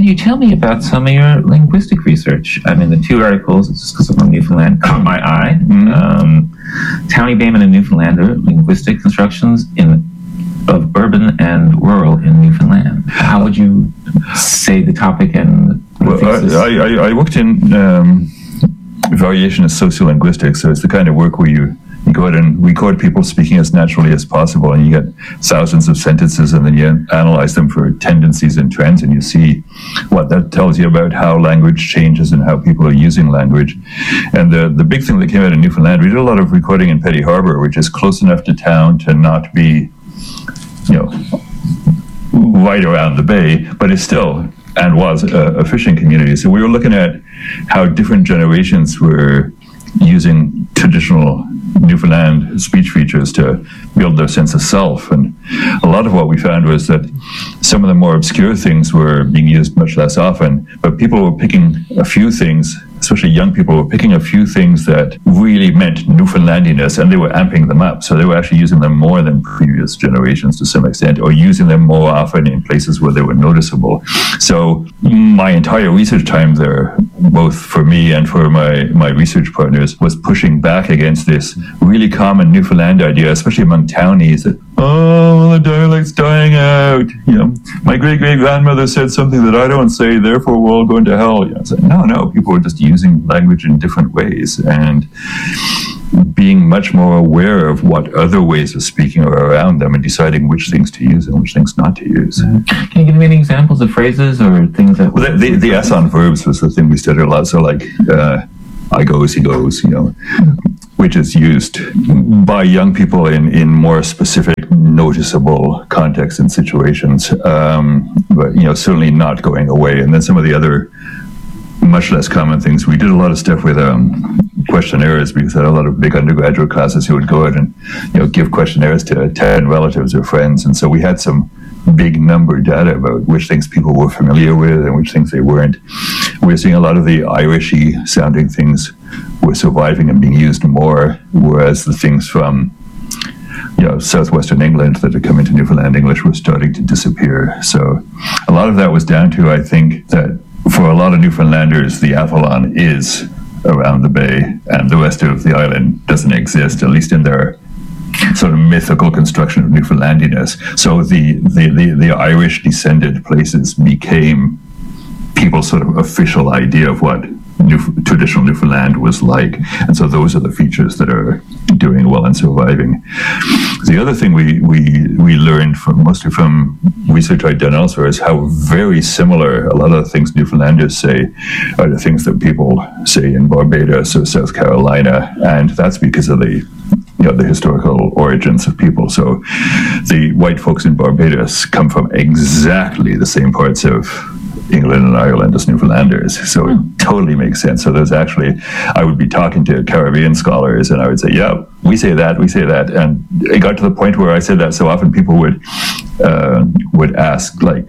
Can you tell me about some of your linguistic research? I mean, the two articles, it's just because I'm from Newfoundland, caught my eye. Townie Bayman and Newfoundlander, linguistic constructions of urban and rural in Newfoundland. How would you say the topic and the thesis? I worked in variation of sociolinguistics, so it's the kind of work where you go out and record people speaking as naturally as possible, and you get thousands of sentences, and then you analyze them for tendencies and trends, and you see what that tells you about how language changes and how people are using language. And the big thing that came out of Newfoundland, we did a lot of recording in Petty Harbour, which is close enough to town to not be, right around the bay, but it's still and was a fishing community. So we were looking at how different generations were using traditional Newfoundland speech features to build their sense of self. And a lot of what we found was that some of the more obscure things were being used much less often, but people were picking a few things, especially young people were picking a few things that really meant Newfoundlandiness, and they were amping them up. So they were actually using them more than previous generations to some extent, or using them more often in places where they were noticeable. So my entire research time there, both for me and for my research partners, was pushing back against this really common Newfoundland idea, especially among townies, that, the dialect's dying out. My great-great-grandmother said something that I don't say, therefore we're all going to hell. It's like, no, people were just using language in different ways and being much more aware of what other ways of speaking are around them and deciding which things to use and which things not to use. Can you give me any examples of phrases or things that... Well, the S on verbs was the thing we studied a lot. So like, I goes, he goes, which is used by young people in more specific, noticeable contexts and situations, but certainly not going away. And then some of the other much less common things, we did a lot of stuff with questionnaires, because I had a lot of big undergraduate classes who would go out and give questionnaires to 10 relatives or friends, and so we had some big number data about which things people were familiar with and which things they weren't. We're seeing a lot of the Irishy sounding things were surviving and being used more, whereas the things from southwestern England that had come into Newfoundland English were starting to disappear. So a lot of that was down to, I think, that for a lot of Newfoundlanders, the Avalon is around the bay, and the rest of the island doesn't exist, at least in their sort of mythical construction of Newfoundlandiness. So the Irish descended places became people's sort of official idea of what traditional Newfoundland was like, and so those are the features that are doing well and surviving. The other thing we learned mostly from research I'd done elsewhere is how very similar a lot of the things Newfoundlanders say are the things that people say in Barbados or South Carolina, and that's because of the historical origins of people. So the white folks in Barbados come from exactly the same parts of England and Ireland as Newfoundlanders, so it totally makes sense. So there's actually, I would be talking to Caribbean scholars, and I would say, yeah, we say that, and it got to the point where I said that so often people would ask, like,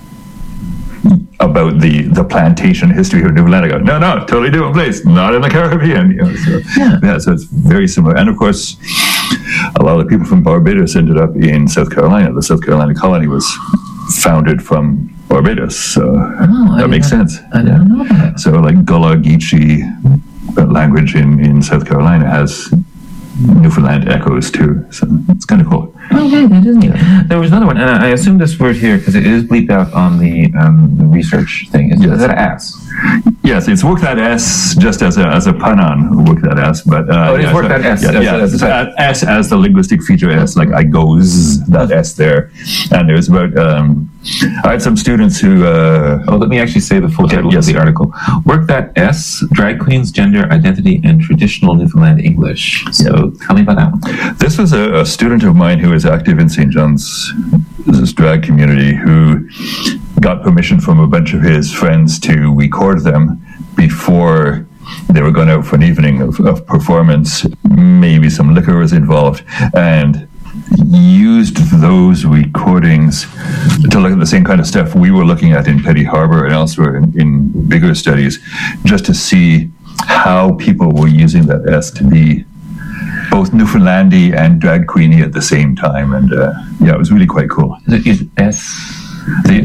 about the plantation history of Newfoundland. I go, no, totally different place, not in the Caribbean. So it's very similar. And of course, a lot of the people from Barbados ended up in South Carolina. The South Carolina colony was founded from Barbados, so that makes sense. I didn't know that. So like Gullah Geechee language in South Carolina has Newfoundland echoes too, so it's kind of cool. Okay, that is neat. There was another one, and I assume this word here because it is bleeped out on the research thing. Is that S? Yes, it's work that S just as a pun on work that S, but it's work that S. S as the linguistic feature S, like I goes, that S there. And there's about I had some students who let me actually say the full title of the article. Work that S, drag queens, gender, identity, and traditional Newfoundland English. So tell me about that one. This was a student of mine who is active in St. John's, this drag community, who got permission from a bunch of his friends to record them before they were going out for an evening of performance. Maybe some liquor was involved, and used those recordings to look at the same kind of stuff we were looking at in Petty Harbour and elsewhere in bigger studies, just to see how people were using that S to be both Newfoundlandy and drag queeny at the same time. And it was really quite cool. Is S... The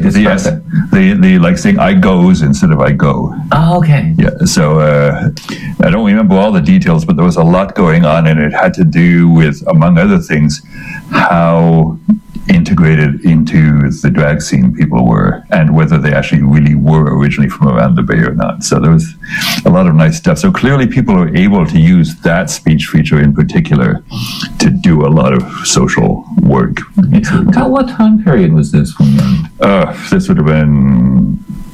It's the S. They like saying I goes instead of I go. Oh, okay. Yeah. So I don't remember all the details, but there was a lot going on, and it had to do with, among other things, how integrated into the drag scene people were, and whether they actually really were originally from around the Bay or not. So there was a lot of nice stuff. So clearly people are able to use that speech feature in particular to do a lot of social work. Tell what time period was this when? This would have been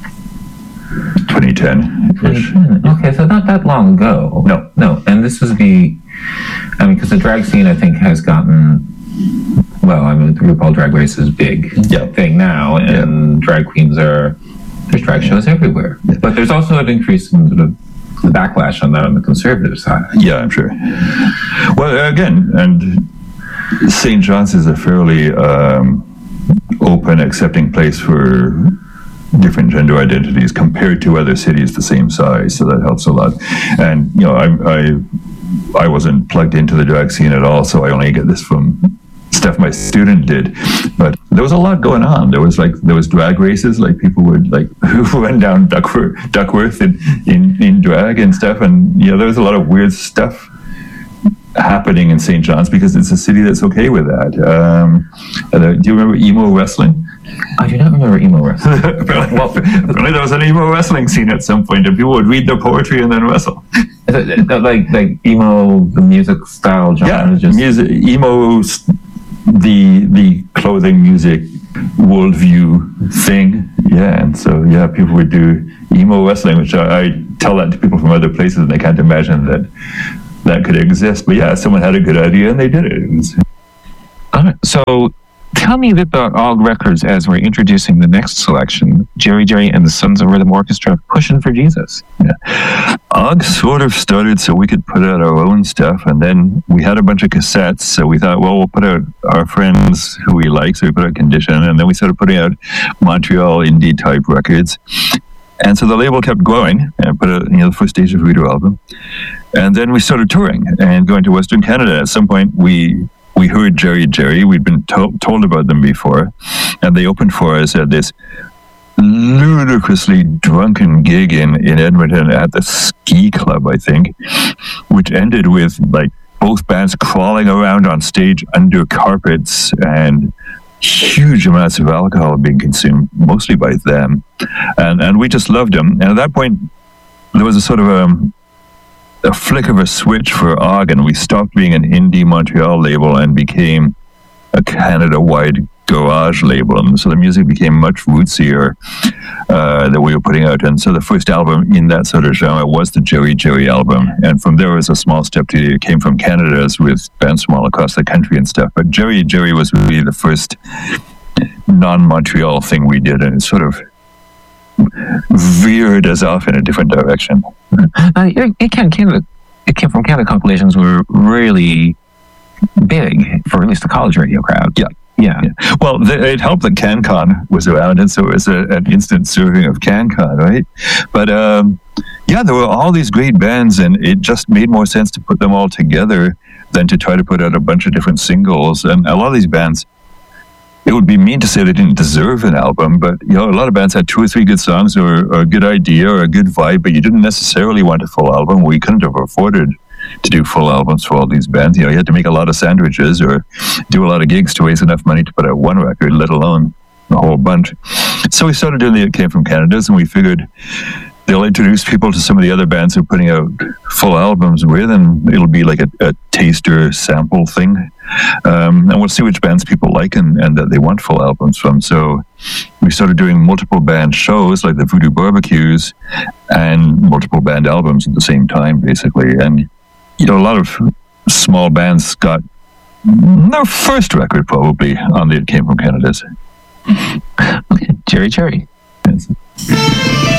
2010-ish. Okay, so not that long ago. No. And this was because the drag scene, I think, has gotten, well, I mean, the RuPaul Drag Race is big thing now, and drag queens there's drag shows everywhere. Yeah. But there's also an increase in sort of the backlash on that on the conservative side. Yeah, I'm sure. Well, again, and St. John's is a fairly open, accepting place for different gender identities compared to other cities the same size, so that helps a lot. And I wasn't plugged into the drag scene at all, so I only get this from stuff my student did. But there was a lot going on. There was drag races, like people would who went down Duckworth in drag and stuff, and there was a lot of weird stuff happening in St. John's because it's a city that's okay with that. Do you remember emo wrestling? I do not remember emo wrestling. Apparently there was an emo wrestling scene at some point, and people would read their poetry and then wrestle. Like emo, the music style genre? Yeah, music, emo, the clothing, music, worldview thing. Yeah, and so, people would do emo wrestling, which I tell that to people from other places, and they can't imagine that could exist. But someone had a good idea, and they did it. All right, so tell me a bit about Ogg Records as we're introducing the next selection, Jerry and the Sons of Rhythm Orchestra, Pushing for Jesus. Yeah. Ogg sort of started so we could put out our own stuff, and then we had a bunch of cassettes, so we thought, well, we'll put out our friends who we like, so we put out Condition, and then we started putting out Montreal indie-type records. And so the label kept growing and put out the first Deja Voodoo album. And then we started touring and going to Western Canada. At some point, we heard Jerry. We'd been told about them before, and they opened for us at this ludicrously drunken gig in Edmonton at the Ski Club, I think, which ended with both bands crawling around on stage under carpets and huge amounts of alcohol being consumed, mostly by them, and we just loved them. And at that point, there was a sort of a flick of a switch for Ogg, and we stopped being an indie Montreal label and became a Canada-wide garage label. And so the music became much rootsier that we were putting out. And so the first album in that sort of genre was the Jerry album. And from there was a small step to it came from Canada's with bands from all across the country and stuff. But Jerry was really the first non-Montreal thing we did, and it sort of veered us off in a different direction. It came from Canada compilations were really big for at least the college radio crowd. Yeah. Well, it helped that CanCon was around, and so it was an instant serving of CanCon, right? But there were all these great bands, and it just made more sense to put them all together than to try to put out a bunch of different singles. And a lot of these bands, it would be mean to say they didn't deserve an album, but a lot of bands had 2 or 3 good songs or a good idea or a good vibe, but you didn't necessarily want a full album. We couldn't have afforded to do full albums for all these bands. You had to make a lot of sandwiches or do a lot of gigs to raise enough money to put out one record, let alone a whole bunch. So we started doing the It Came From Canada's, and we figured they'll introduce people to some of the other bands who are putting out full albums with, and it'll be like a taster sample thing. And we'll see which bands people like and that they want full albums from. So we started doing multiple band shows like the Voodoo Barbecues and multiple band albums at the same time, basically. And a lot of small bands got their first record probably on the It Came From Canada's. Okay, Jerry. Yes.